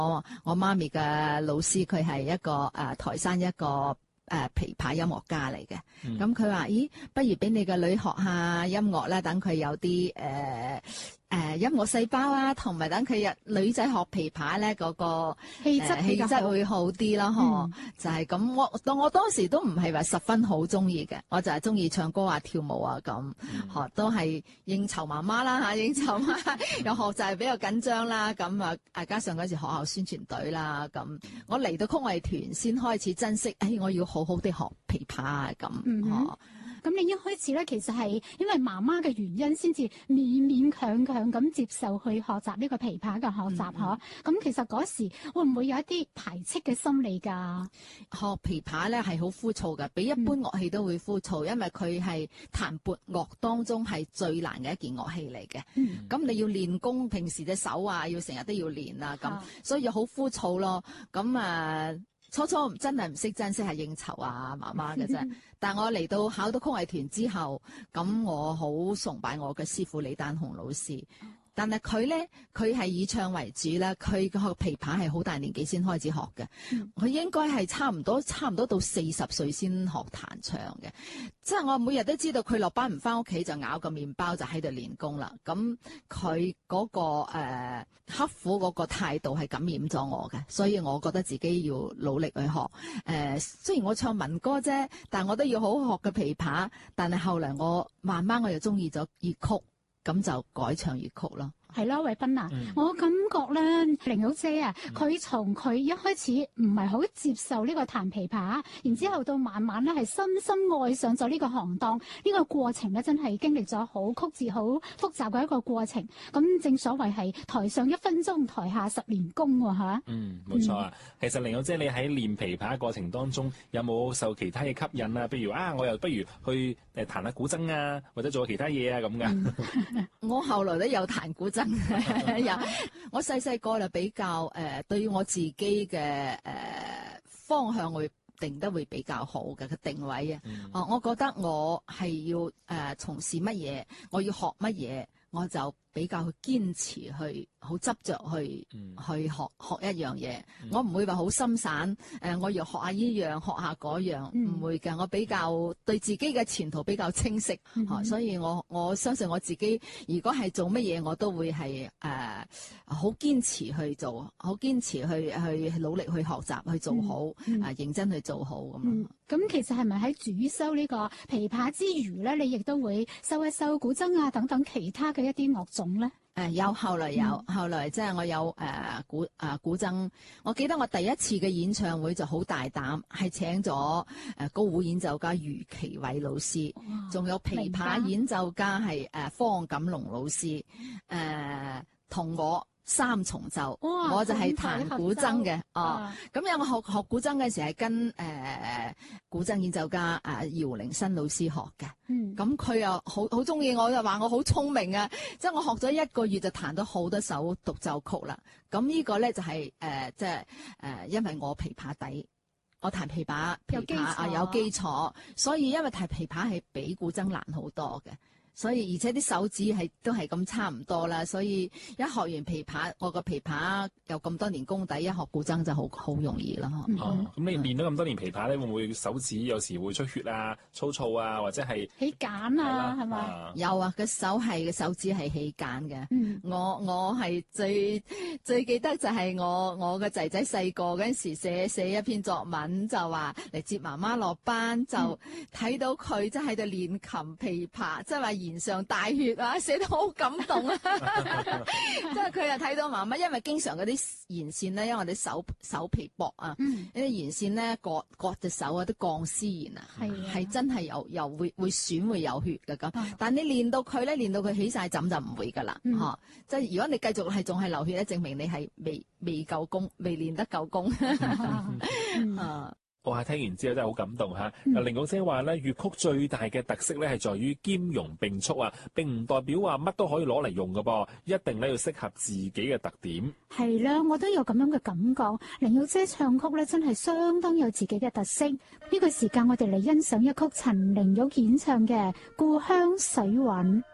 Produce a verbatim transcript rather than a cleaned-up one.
我我媽咪嘅老師佢係一個誒、呃、台山一個誒、呃、琵琶音樂家嚟嘅。咁佢話：咦，不如俾你個女學下音樂啦，等佢有啲誒誒音樂細胞啊，同埋等佢女仔學琵琶咧，嗰、那個氣質、呃、 氣質會好啲咯，嗬、嗯。就係咁，我當我當時都唔係話十分好中意嘅，我就係中意唱歌啊、跳舞啊咁，學、嗯、都係應酬媽媽啦嚇，應酬媽又學就係比較緊張啦，咁啊啊加上嗰時學校宣傳隊啦，咁我嚟到曲藝團先開始珍惜，誒、哎、我要好好地學琵琶啊咁，嗬。 嗯咁你一開始咧，其實係因為媽媽嘅原因，先至勉勉強強咁接受去學習呢個琵琶嘅學習，嗬、嗯。咁、嗯、其實嗰時會唔會有一啲排斥嘅心理㗎？學琵琶咧係好枯燥嘅，比一般樂器都會枯燥，嗯、因為佢係彈撥樂當中係最難嘅一件樂器嚟嘅。咁、嗯、你要練功，平時隻手啊，要成日都要練啊，咁、啊、所以好枯燥咯。咁啊〜初初真係唔識珍惜係應酬啊媽媽嘅啫，但我嚟到考到曲藝團之後，咁我好崇拜我嘅師傅李丹雄老師。但係佢咧，佢係以唱為主啦。佢個琵琶係好大年紀先開始學嘅，佢、嗯、應該係差唔多差唔多到四十歲先學彈唱嘅。即係我每日都知道佢落班唔翻屋企就咬個麵包就喺度練功啦。咁佢嗰個誒、呃、刻苦嗰個態度係感染咗我嘅，所以我覺得自己要努力去學。誒、呃，雖然我唱民歌啫，但我都要好好學嘅琵琶。但係後來我慢慢我又中意咗粵曲。咁就改唱粵曲咯。 係啦，慧彬啊、嗯，我感覺咧，玲玉姐啊，佢從佢一開始唔係好接受呢個彈琵琶，然之後到慢慢咧係深深愛上咗呢個行當，呢、這個過程咧真係經歷咗好曲折、好複雜嘅一個過程。咁正所謂係台上一分鐘，台下十年功喎嚇。嗯，冇錯啊、嗯。其實玲玉姐你喺練琵琶過程當中，有冇受其他嘅吸引啊？譬如啊，我又不如去誒彈下古箏啊，或者做下其他嘢啊咁噶。 嗯、我後來都有彈古箏。有我細細個就比較誒、呃，對於我自己嘅誒、呃、方向會定得會比較好嘅個定位啊。哦、嗯呃，我覺得我係要誒、呃、從事乜嘢，我要學乜嘢，我就比較去堅持去，好執着去、嗯、去學學一樣嘢、嗯。我唔會話好心散，誒、呃，我要學下呢樣，學下嗰樣，唔、嗯、會嘅。我比較對自己嘅前途比較清晰，嗯啊、所以我我相信我自己，如果係做乜嘢，我都會係誒好堅持去做，好堅持去去努力去學習去做好，啊、嗯呃，認真去做好咁。咁、嗯嗯、其實係咪喺主修呢個琵琶之餘咧，你亦都會修一修古箏啊等等其他嘅一啲樂種咧？誒、呃、有，後來有，嗯、後來即係我有誒、呃、古啊、呃、古箏。我記得我第一次嘅演唱會就好大膽，係請咗誒、呃、高胡演奏家余其偉老師，仲有琵琶演奏家係誒、呃、方錦龍老師，誒、呃、同我三重奏，我就係彈古箏嘅。哦，咁有我學學古箏嘅時係跟誒、呃、古箏演奏家啊姚凌新老師學嘅。嗯，咁佢又好好中意我，就話我好聰明啊！即係我學咗一個月就彈到好多首獨奏曲啦。咁呢個咧就係、是、誒、呃、即係誒、呃，因為我琵琶底，我彈琵琶琵琶啊有基礎，所以因為彈琵琶係比古箏難好多嘅。所以而且啲手指係都係咁差唔多啦，所以一學完琵琶，我個琵琶有咁多年功底，一學古箏就好好容易啦。咁、嗯哦、你練咗咁多年琵琶咧，會唔會手指有時會出血啊、粗糙啊，或者係起繭啊？係咪？ 有啊，個手係個手指係起繭嘅、嗯。我我係最最記得就係我我個仔仔細個嗰陣時寫寫一篇作文，就話嚟接媽媽落班，就睇到佢即係喺度練琴琵琶，即係話弦上大血啊，寫得好感動啊！即係佢又睇到媽媽，因為經常嗰啲弦線咧，因為我哋手手皮薄啊，呢啲弦線咧割割隻手啊，啲鋼絲弦啊，係真係有又會會損會有血嘅咁。但你練到佢咧，練到佢起晒枕就唔會噶啦，吓、嗯啊！即係如果你繼續係仲係流血咧，證明你係未未夠功，未練得夠功。啊！ 哇！聽完之後真係好感動嚇。嗱，玲玉姐話咧，粵曲最大嘅特色咧係在於兼容並蓄啊，並唔代表話乜都可以攞嚟用㗎噃，一定咧要適合自己嘅特點。 係啦，我都有咁樣嘅感覺。玲玉姐唱曲咧真係相當有自己嘅特色。呢、這個時間我哋嚟欣賞一曲陳玲玉演唱嘅《故鄉水韻》。